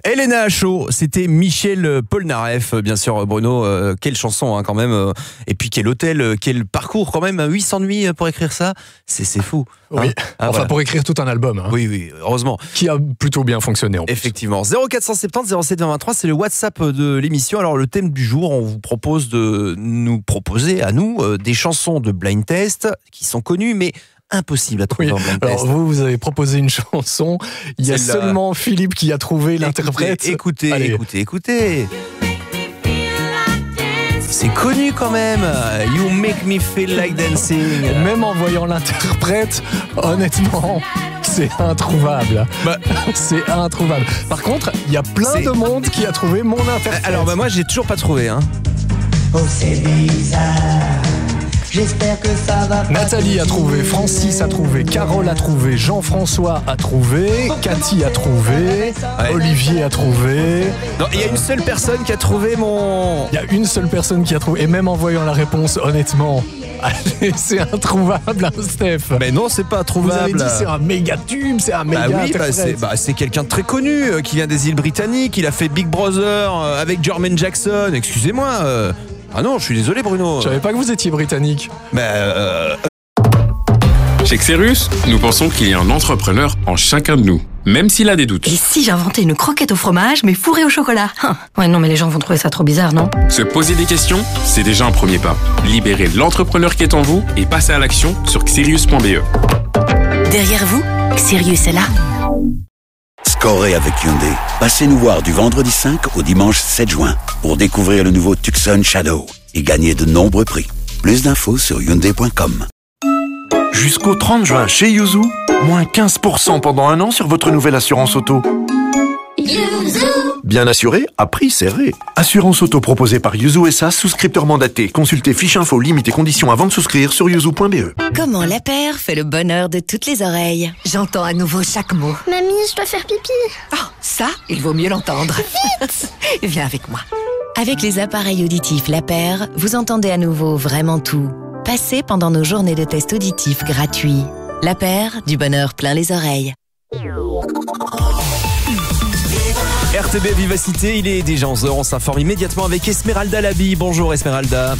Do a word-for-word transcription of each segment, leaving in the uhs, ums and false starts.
Elena Chaud, c'était Michel Polnareff, bien sûr, Bruno. Euh, quelle chanson, hein, quand même. Euh, et puis quel hôtel, quel parcours, quand même. huit cents nuits pour écrire ça, c'est, c'est fou. Hein. Oui, ah, enfin voilà. Pour écrire tout un album. Hein, oui, oui, heureusement. Qui a plutôt bien fonctionné en plus. Effectivement. zéro quatre cent soixante-dix zéro sept vingt-trois, c'est le WhatsApp de l'émission. Alors le thème du jour, on vous propose de nous proposer à nous euh, des chansons de blind test qui sont connues, mais impossible à trouver oui. en blind Alors test. vous, vous avez proposé une chanson, il y a Celle-là. seulement Philippe qui a trouvé Écoutez, l'interprète. Écoutez, Allez. écoutez, écoutez. C'est connu quand même. You make me feel like dancing. Même en voyant l'interprète, honnêtement, c'est introuvable. Bah, c'est introuvable. Par contre, il y a plein C'est- de monde qui a trouvé mon interprète. alors bah moi j'ai toujours pas trouvé. Hein. Oh c'est bizarre, j'espère que ça va pas. Nathalie a trouvé, Francis a trouvé, Carole a trouvé, Jean-François a trouvé, Cathy a trouvé, Ouais. Olivier a trouvé. Non, il y a une seule personne qui a trouvé mon. Il y a une seule personne qui a trouvé. Et même en voyant la réponse, honnêtement, allez, c'est introuvable, hein, Steph. Mais non, c'est pas Vous trouvable. avez dit c'est un méga tube, c'est un méga Bah oui, bah interprète. c'est, bah c'est quelqu'un de très connu euh, qui vient des îles Britanniques. Il a fait Big Brother euh, avec Jermaine Jackson. Excusez-moi. euh, Ah non, je suis désolé, Bruno. Je savais pas que vous étiez britannique. Bah, euh, Chez Xerus, nous pensons qu'il y a un entrepreneur en chacun de nous, même s'il a des doutes. Et si j'inventais une croquette au fromage, mais fourrée au chocolat? Hum. Ouais, non, mais les gens vont trouver ça trop bizarre, non? Se poser des questions, c'est déjà un premier pas. Libérez l'entrepreneur qui est en vous et passez à l'action sur xerius point b e. Derrière vous, Sirius est là. Scorez avec Hyundai. Passez nous voir du vendredi cinq au dimanche sept juin pour découvrir le nouveau Tucson Shadow et gagner de nombreux prix. Plus d'infos sur hyundai point com. Jusqu'au trente juin chez Yuzu, moins quinze pour cent pendant un an sur votre nouvelle assurance auto. Bien assuré, à prix serré. Assurance auto proposée par Yuzu S A, souscripteur mandaté. Consultez fiche info, limites et conditions avant de souscrire sur yuzu point b e. Comment la paire fait le bonheur de toutes les oreilles? J'entends à nouveau chaque mot. Mamie, je dois faire pipi. Oh, ça, il vaut mieux l'entendre. Viens avec moi. Avec les appareils auditifs La Paire, vous entendez à nouveau vraiment tout. Passez pendant nos journées de tests auditifs gratuits. La Paire, du bonheur plein les oreilles. R T B Vivacité, il est déjà onze heures. On s'informe immédiatement avec Esmeralda Labi. Bonjour Esmeralda.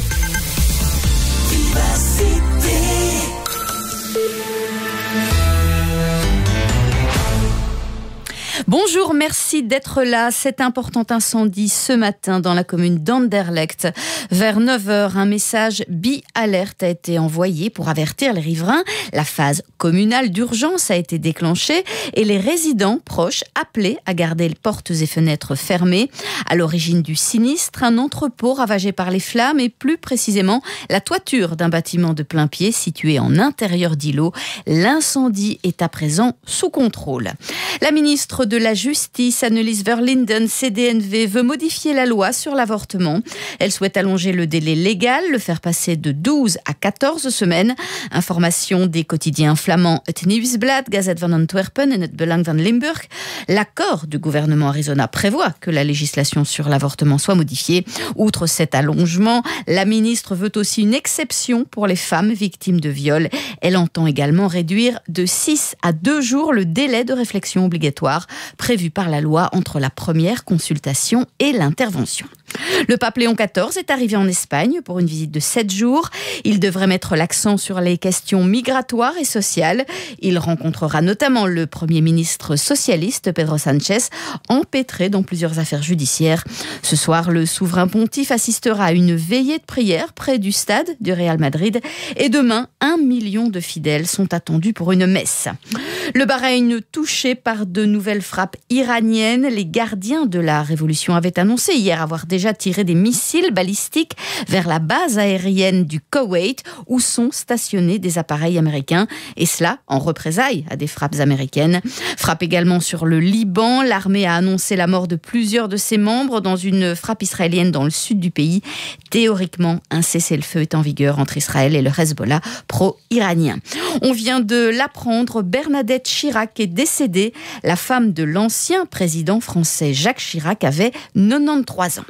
Bonjour, merci d'être là. Cet important incendie ce matin dans la commune d'Anderlecht. Vers neuf heures, un message bi-alerte a été envoyé pour avertir les riverains. La phase communale d'urgence a été déclenchée et les résidents proches appelés à garder les portes et fenêtres fermées. À l'origine du sinistre, un entrepôt ravagé par les flammes et plus précisément la toiture d'un bâtiment de plein pied situé en intérieur d'îlot. L'incendie est à présent sous contrôle. La ministre de la Justice, Annelies Verlinden, C D N V, veut modifier la loi sur l'avortement. Elle souhaite allonger le délai légal, le faire passer de douze à quatorze semaines. Information des quotidiens flamands Het Nieuwsblad, Gazette van Antwerpen et Het Belang van Limburg. L'accord du gouvernement Arizona prévoit que la législation sur l'avortement soit modifiée. Outre cet allongement, la ministre veut aussi une exception pour les femmes victimes de viol. Elle entend également réduire de six à deux jours le délai de réflexion obligatoire prévu par la loi entre la première consultation et l'intervention. Le pape Léon quatorze est arrivé en Espagne pour une visite de sept jours. Il devrait mettre l'accent sur les questions migratoires et sociales. Il rencontrera notamment le Premier ministre socialiste Pedro Sánchez, empêtré dans plusieurs affaires judiciaires. Ce soir, le souverain pontife assistera à une veillée de prière près du stade du Real Madrid. Et demain, un million de fidèles sont attendus pour une messe. Le Bahreïn touché par de nouvelles frappes iraniennes. Les gardiens de la révolution avaient annoncé hier avoir déjà tiré des missiles balistiques vers la base aérienne du Koweït où sont stationnés des appareils américains. Et cela en représailles à des frappes américaines. Frappe également sur le Liban. L'armée a annoncé la mort de plusieurs de ses membres dans une frappe israélienne dans le sud du pays. Théoriquement, un cessez-le-feu est en vigueur entre Israël et le Hezbollah pro-iranien. On vient de l'apprendre, Bernadette Chirac est décédée. La femme de l'ancien président français Jacques Chirac avait quatre-vingt-treize ans.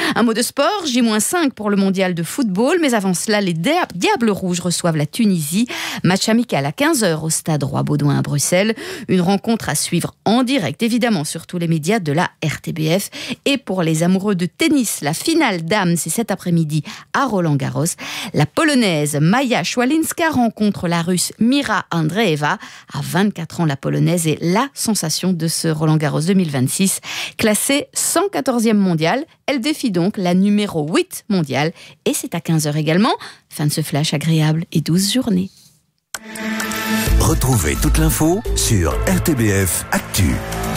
Un mot de sport, J cinq pour le mondial de football, mais avant cela, les Diables Rouges reçoivent la Tunisie. Match amical à quinze heures au stade Roi-Baudouin à Bruxelles. Une rencontre à suivre en direct, évidemment, sur tous les médias de la R T B F. Et pour les amoureux de tennis, la finale dames, c'est cet après-midi à Roland-Garros. La Polonaise Maja Szwalinska rencontre la Russe Mira Andreeva. À vingt-quatre ans, la Polonaise est la sensation de ce Roland-Garros deux mille vingt-six. Classée cent quatorzième mondiale, elle défie donc la numéro huit mondiale. Et c'est à quinze heures également. Fin de ce flash agréable et douce journée. Retrouvez toute l'info sur R T B F Actu.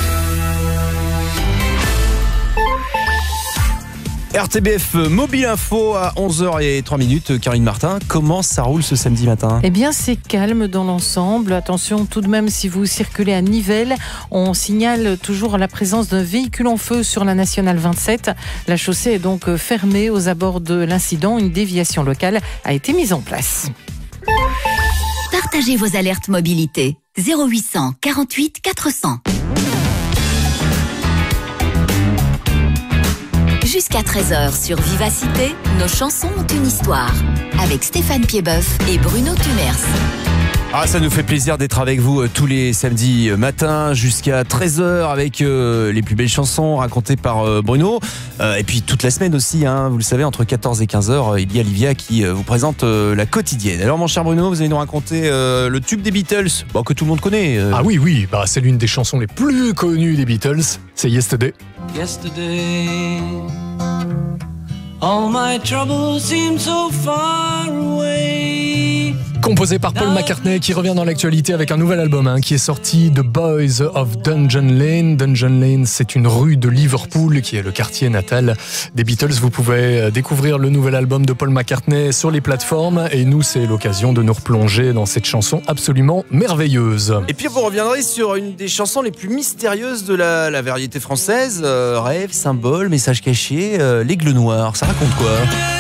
R T B F Mobile Info à onze heures zéro trois. Karine Martin, comment ça roule ce samedi matin ? Eh bien, c'est calme dans l'ensemble. Attention tout de même, si vous circulez à Nivelles, on signale toujours la présence d'un véhicule en feu sur la nationale vingt-sept. La chaussée est donc fermée aux abords de l'incident. Une déviation locale a été mise en place. Partagez vos alertes mobilité. zéro huit cent quarante-huit quatre cents. Jusqu'à treize heures sur Vivacité, nos chansons ont une histoire. Avec Stéphane Piedboeuf et Bruno Tumers. Ah, ça nous fait plaisir d'être avec vous euh, tous les samedis euh, matins jusqu'à treize heures avec euh, les plus belles chansons racontées par euh, Bruno. Euh, et puis toute la semaine aussi, hein, vous le savez, entre quatorze et quinze heures, euh, il y a Livia qui euh, vous présente euh, la quotidienne. Alors mon cher Bruno, vous allez nous raconter euh, le tube des Beatles, bon, que tout le monde connaît. Euh. Ah oui, oui, bah, c'est l'une des chansons les plus connues des Beatles, c'est Yesterday. Yesterday, all my troubles seem so far away. Composé par Paul McCartney qui revient dans l'actualité avec un nouvel album hein, qui est sorti, The Boys of Dungeon Lane. Dungeon Lane, c'est une rue de Liverpool qui est le quartier natal des Beatles. Vous pouvez découvrir le nouvel album de Paul McCartney sur les plateformes et nous, c'est l'occasion de nous replonger dans cette chanson absolument merveilleuse. Et puis vous reviendrez sur une des chansons les plus mystérieuses de la, la variété française, euh, rêve, symbole, message caché, euh, l'aigle noir. Ça raconte quoi ?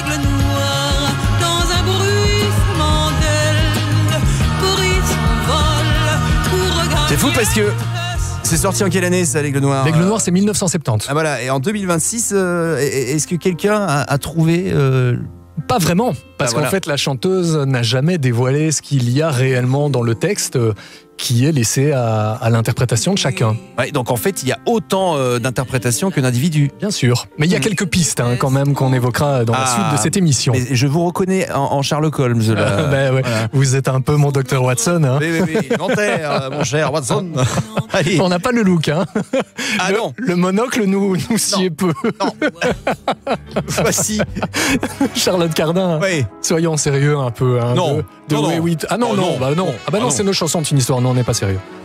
C'est fou parce que c'est sorti en quelle année ça, l'aigle noir ? L'aigle noir, c'est mille neuf cent soixante-dix. Ah voilà, et en deux mille vingt-six, euh, est-ce que quelqu'un a, a trouvé euh... Pas vraiment, parce ah, qu'en voilà. fait la chanteuse n'a jamais dévoilé ce qu'il y a réellement dans le texte qui est laissé à, à l'interprétation de chacun. Ouais, donc en fait il y a autant euh, d'interprétations que d'individus. Bien sûr, mais il y a quelques pistes hein, quand même qu'on évoquera dans ah, la suite de cette émission. Mais je vous reconnais en, en Sherlock Holmes. Là. ben, ouais. voilà. Vous êtes un peu mon docteur Watson. Hein. Oui, oui, oui, Nanterre, mon cher Watson. Allez. On n'a pas le look. Hein. Ah le, non. Le monocle nous, nous sied peu. Non. Voici. Charlotte Cardin. Oui. Soyons sérieux un peu. Hein, non. De, de non, oui, non. oui. Ah non, oh, non, non. bah non. Ah bah non, ah, non. c'est nos chansons, c'est une histoire. Non, on n'est pas sérieux.